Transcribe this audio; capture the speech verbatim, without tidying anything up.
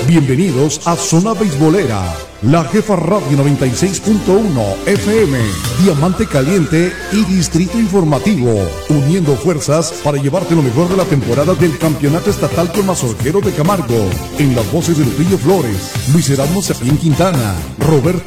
Bienvenidos a Zona Beisbolera, la Jefa Radio noventa y seis punto uno F M, Diamante Caliente y Distrito Informativo, uniendo fuerzas para llevarte lo mejor de la temporada del Campeonato Estatal con Mazorquero de Camargo, en las voces de Lupillo Flores, Luis Erasmo Cepín Quintana, Roberto